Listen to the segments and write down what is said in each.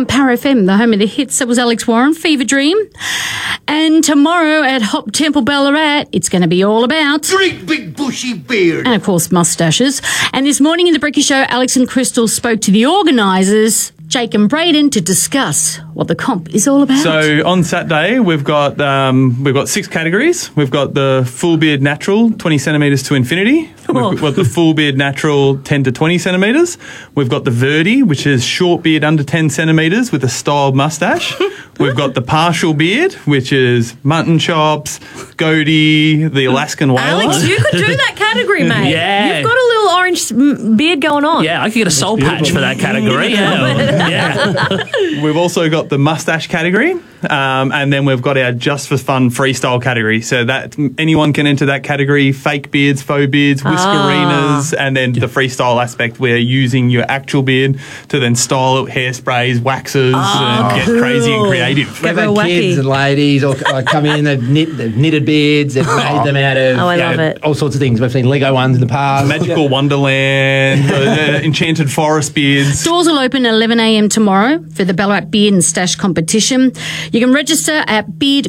Power FM, the home of the hits. That was Alex Warren, Fever Dream. And tomorrow at Hop Temple Ballarat, it's going to be all about... Great big bushy beard. And, of course, mustaches. And this morning in the Brekkie Show, Alex and Crystal spoke to the organisers, Jake and Braden, to discuss what the comp is all about. So on Saturday, we've got 6 categories. We've got the full beard natural, 20 centimetres to infinity. We've got the full beard natural, 10 to 20 centimetres. We've got the Verdi, which is short beard under 10 centimetres with a styled mustache. We've got the partial beard, which is mutton chops, goatee, the Alaskan whaler. Alex, you could do that category, mate. Yeah. You've got a little orange beard going on. Yeah, I could get a soul patch for that category. Yeah. We've also got the mustache category, and then we've got our just for fun freestyle category. So that anyone can enter that category: fake beards, faux beards, whiskerinas, and then the freestyle aspect where using your actual beard to then style it, hairsprays, waxes, and get crazy and creative. We've had kids and ladies or come in, they've knitted beards, they've made them out of I love it. all sorts of things. We've seen Lego ones in the past. Magical Wonderland, Enchanted Forest beards. Doors will open at 11 a.m. tomorrow for the Ballarat Beard and Stash competition. You can register at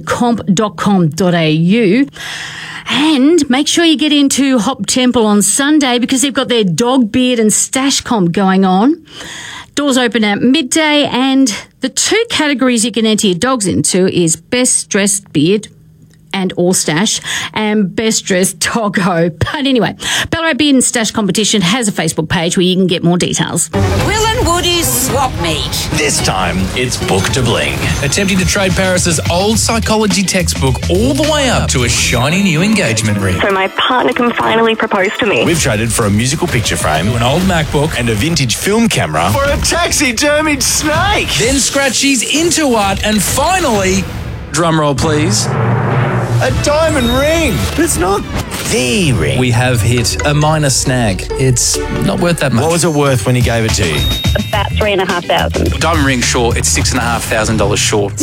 beardcomp.com.au. And make sure you get into Hop Temple on Sunday because they've got their dog beard and stash comp going on. Doors open at midday, and the 2 categories you can enter your dogs into is Best Dressed Beard and All Stash and Best Dressed Doggo. But anyway, Ballarat Beard and Stash competition has a Facebook page where you can get more details. Will and Woody's swap meet. This time, it's Book to Bling. Attempting to trade Paris's old psychology textbook all the way up to a shiny new engagement ring. So my partner can finally propose to me. We've traded for a musical picture frame, An old MacBook. and a vintage film camera for a taxidermied snake. Then Scratchy's into art. And finally, drumroll please, A diamond ring. But it's not the ring. we have hit a minor snag. It's not worth that much. What was it worth when he gave it to you? About $3,500. Diamond ring short, it's $6,500 short.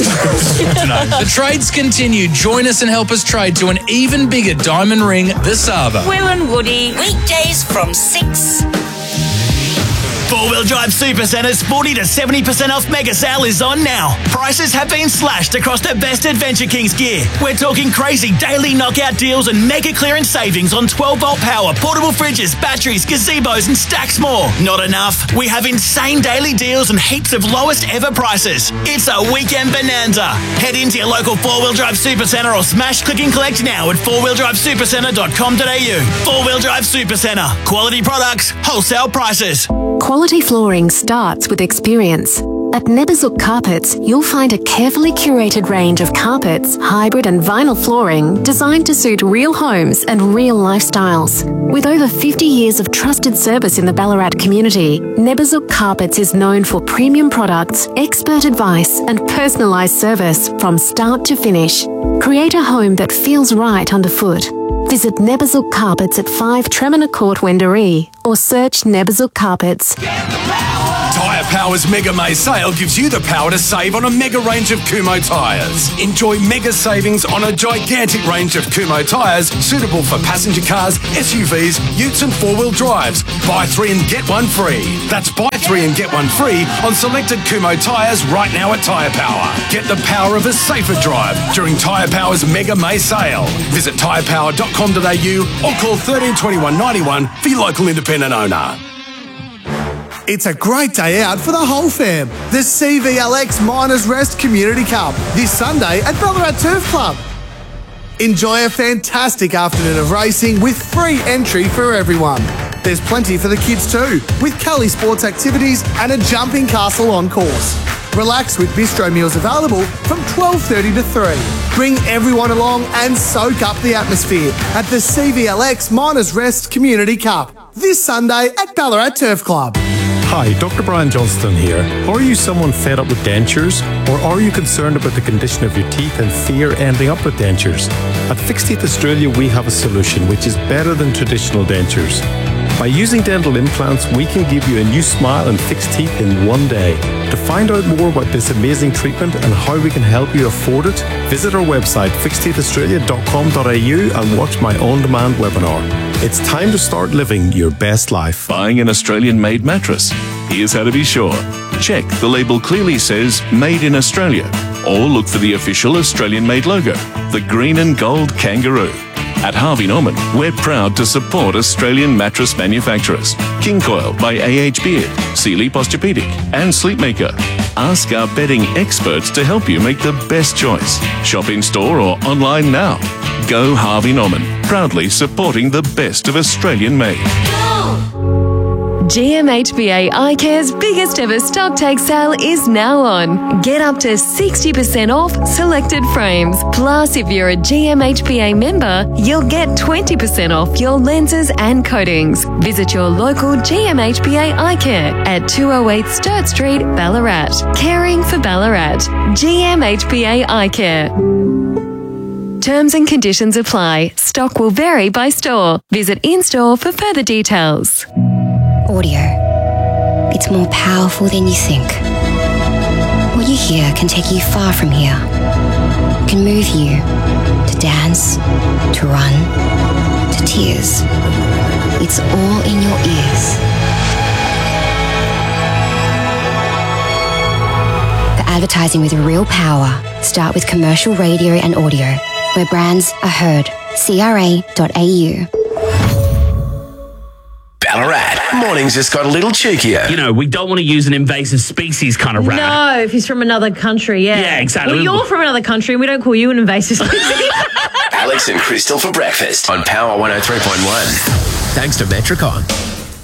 The trades continue. Join us and help us trade to an even bigger diamond ring, the Saba. Will and Woody. Weekdays from 6. Four-wheel drive Super Centre's 40 to 70% off mega sale is on now. Prices have been slashed across the best Adventure Kings gear. We're talking crazy daily knockout deals and mega clearance savings on 12-volt power, portable fridges, batteries, gazebos and stacks more. Not enough? We have insane daily deals and heaps of lowest ever prices. It's a weekend bonanza. Head into your local four-wheel drive Super Centre or smash click and collect now at fourwheeldrivesupercentre.com.au. Four-wheel drive Super Centre. Quality products, wholesale prices. Quality flooring starts with experience. At Neberzuk Carpets, you'll find a carefully curated range of carpets, hybrid and vinyl flooring designed to suit real homes and real lifestyles. With over 50 years of trusted service in the Ballarat community, Neberzuk Carpets is known for premium products, expert advice and personalised service from start to finish. Create a home that feels right underfoot. Visit Neberzuk Carpets at 5 Tremina Court, Wendouree, or search Neberzuk Carpets. Tyre Power's Mega May sale gives you the power to save on a mega range of Kumho tyres. Enjoy mega savings on a gigantic range of Kumho tyres suitable for passenger cars, SUVs, utes and four-wheel drives. Buy 3 and get 1 free. That's buy 3 and get 1 free on selected Kumho tyres right now at Tyre Power. Get the power of a safer drive during Tyre Power's Mega May sale. Visit tyrepower.com.au or call 13 21 91 for your local independent owner. It's a great day out for the whole fam. The CVLX Miners Rest Community Cup this Sunday at Ballarat Turf Club. Enjoy a fantastic afternoon of racing with free entry for everyone. There's plenty for the kids too, with Cully sports activities and a jumping castle on course. Relax with bistro meals available from 12:30 to 3. Bring everyone along and soak up the atmosphere at the CVLX Miners Rest Community Cup this Sunday at Ballarat Turf Club. Hi, Dr. Brian Johnston here. Are you someone fed up with dentures? Or are you concerned about the condition of your teeth and fear ending up with dentures? At Fixed Teeth Australia, we have a solution which is better than traditional dentures. By using dental implants, we can give you a new smile and fix teeth in one day. To find out more about this amazing treatment and how we can help you afford it, visit our website fixteethaustralia.com.au and watch my on-demand webinar. It's time to start living your best life. Buying an Australian-made mattress? Here's how to be sure. Check the label clearly says Made in Australia, or look for the official Australian-made logo, the green and gold kangaroo. At Harvey Norman, we're proud to support Australian mattress manufacturers. King Coil by AH Beard, Sealy Posturepedic and Sleepmaker. Ask our bedding experts to help you make the best choice. Shop in store or online now. Go Harvey Norman, proudly supporting the best of Australian made. GMHBA iCare's biggest ever stock take sale is now on. Get up to 60% off selected frames. Plus, if you're a GMHBA member, you'll get 20% off your lenses and coatings. Visit your local GMHBA iCare at 208 Sturt Street, Ballarat. Caring for Ballarat. GMHBA iCare. Terms and conditions apply. Stock will vary by store. Visit in-store for further details. Audio. It's more powerful than you think. What you hear can take you far from here. It can move you to dance, to run, to tears. It's all in your ears. For advertising with real power, start with commercial radio and audio, where brands are heard. CRA.au. Ballarat. Mornings just got a little cheekier. You know, we don't want to use an invasive species kind of rat. No, if he's from another country, yeah. Yeah, exactly. Well, you're from another country and we don't call you an invasive species. Alex and Crystal for breakfast on Power 103.1. Thanks to Metricon.